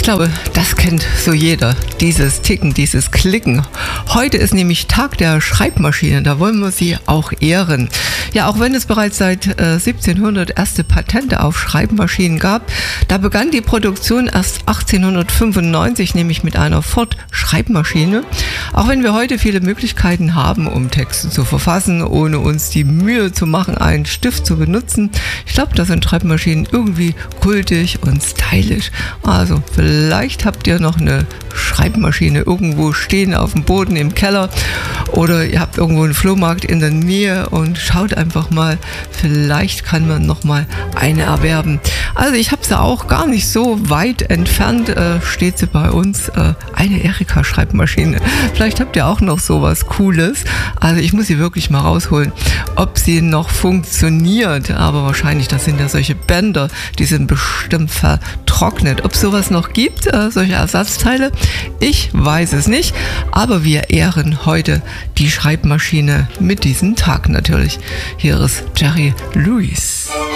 glaube, das kennt so jeder, dieses Ticken, dieses Klicken. Heute ist nämlich Tag der Schreibmaschine, da wollen wir sie auch ehren. Ja, auch wenn es bereits seit 1700 erste Patente auf Schreibmaschinen gab, da begann die Produktion erst 1895, nämlich mit einer Ford-Schreibmaschine. Auch wenn wir heute viele Möglichkeiten haben, um Texte zu verfassen, ohne uns die Mühe zu machen, einen Stift zu benutzen, ich glaube, da sind Schreibmaschinen irgendwie kultig und stylisch. Also vielleicht habt ihr noch eine Schreibmaschine irgendwo stehen auf dem Boden im Keller oder ihr habt irgendwo einen Flohmarkt in der Nähe und schaut einfach mal, vielleicht kann man noch mal eine erwerben. Also ich habe sie auch gar nicht so weit entfernt, steht sie bei uns, eine Erika-Schreibmaschine. Vielleicht habt ihr auch noch sowas Cooles. Also ich muss sie wirklich mal rausholen, ob sie noch funktioniert, aber wahrscheinlich, das sind ja solche Bänder, die sind bestimmt vertrocknet. Ob es sowas noch gibt, solche Ersatzteile, ich weiß es nicht, aber wir ehren heute die Schreibmaschine mit diesem Tag natürlich. Hier ist Jerry Lewis.